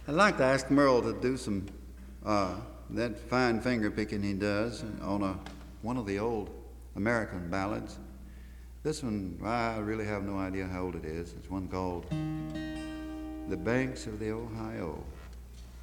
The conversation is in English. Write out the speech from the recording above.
I'd like to ask Merle to do some that fine finger picking he does on one of the old American ballads. This one, I really have no idea how old it is. It's one called "The Banks of the Ohio."